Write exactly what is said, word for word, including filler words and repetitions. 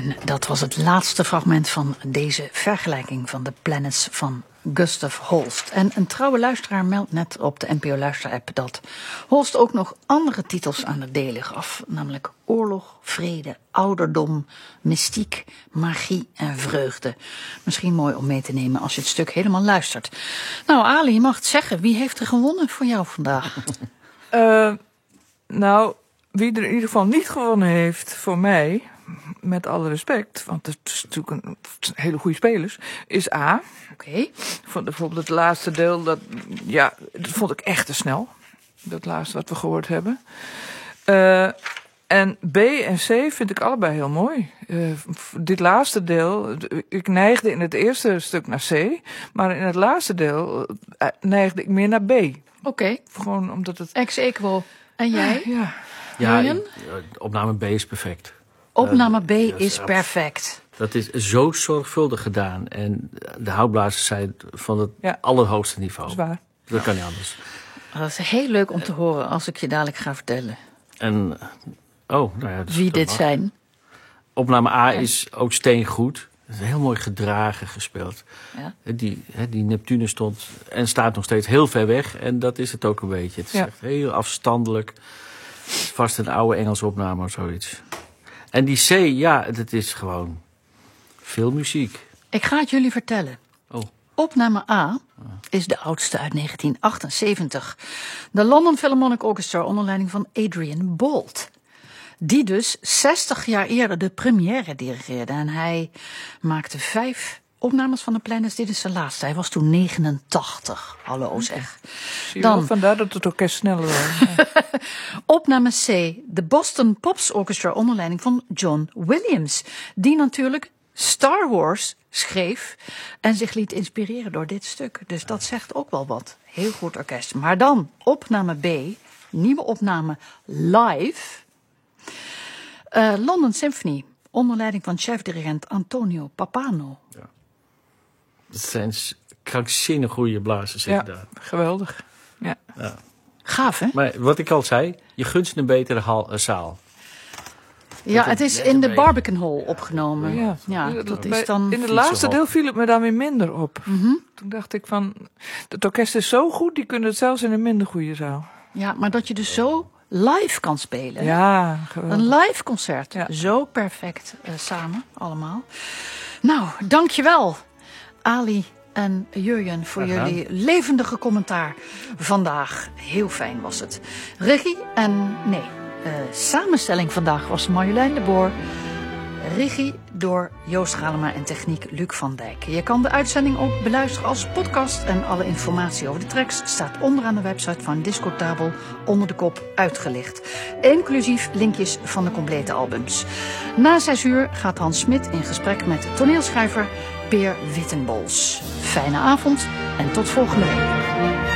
En dat was het laatste fragment van deze vergelijking van de Planets van Gustav Holst. En een trouwe luisteraar meldt net op de N P O-luisterapp dat Holst ook nog andere titels aan de delen gaf. Namelijk Oorlog, Vrede, Ouderdom, Mystiek, Magie en Vreugde. Misschien mooi om mee te nemen als je het stuk helemaal luistert. Nou, Ali, je mag het zeggen. Wie heeft er gewonnen voor jou vandaag? Uh, nou, wie er in ieder geval niet gewonnen heeft voor mij, met alle respect, want het is natuurlijk een hele goede spelers, is A. Oké. Okay. Vond bijvoorbeeld het laatste deel, dat, ja, dat vond ik echt te snel. Dat laatste wat we gehoord hebben. Uh, en B en C vind ik allebei heel mooi. Uh, dit laatste deel, ik neigde in het eerste stuk naar C, maar in het laatste deel uh, neigde ik meer naar B. Oké. Okay. Gewoon omdat het... Ex equo. En jij? Uh, ja. Ja, ik, opname B is perfect. Opname B uh, is perfect. Dat is zo zorgvuldig gedaan. En de houtblazers zijn van het ja. allerhoogste niveau. Dat is waar. Dat kan niet anders. Dat is heel leuk om te horen als ik je dadelijk ga vertellen. En, oh, nou ja, dus wie dit mag. zijn. Opname A ja. is ook steengoed. Het is heel mooi gedragen gespeeld. Ja. Die, die Neptune stond en staat nog steeds heel ver weg. En dat is het ook een beetje. Het is ja. echt heel afstandelijk. Vast een oude Engelse opname of zoiets. En die C, ja, dat is gewoon veel muziek. Ik ga het jullie vertellen. Oh. Opname A is de oudste uit negentien achtenzeventig. De London Philharmonic Orchestra onder leiding van Adrian Boult. Die dus zestig jaar eerder de première dirigeerde. En hij maakte vijf opnames van de Planets. Dit is zijn laatste. Hij was toen negenentachtig. Hallo zeg. Zie je Dan, wel, vandaar dat het orkest sneller was. Opname C. De Boston Pops Orchestra onder leiding van John Williams. Die natuurlijk Star Wars schreef en zich liet inspireren door dit stuk. Dus dat zegt ook wel wat. Heel goed orkest. Maar dan opname B. Nieuwe opname live. Uh, London Symphony. Onder leiding van chefdirigent Antonio Pappano. Ja. Dat zijn krankzinnig goede blazers inderdaad. Ja, geweldig. Ja. Ja. Gaaf, hè? Maar wat ik al zei, je gunst een betere hal, uh, zaal. Ja, het is in de Barbican Hall opgenomen. Ja, ja dat is dan... In het laatste deel viel het me dan weer minder op. Mm-hmm. Toen dacht ik van, het orkest is zo goed, die kunnen het zelfs in een minder goede zaal. Ja, maar dat je dus zo live kan spelen. Ja, geweldig. Een live concert. Ja. Zo perfect uh, samen, allemaal. Nou, dankjewel, Ali en Jurjen, voor Aha. jullie levendige commentaar vandaag. Heel fijn was het. Regie en, nee, uh, samenstelling vandaag was Marjolein de Boer. Regie door Joost Galema en techniek Luc van Dijk. Je kan de uitzending ook beluisteren als podcast en alle informatie over de tracks staat onderaan de website van Discotabel onder de kop uitgelicht. Inclusief linkjes van de complete albums. Na zes uur gaat Hans Smit in gesprek met toneelschrijver Peer Wittenbols. Fijne avond en tot volgende week.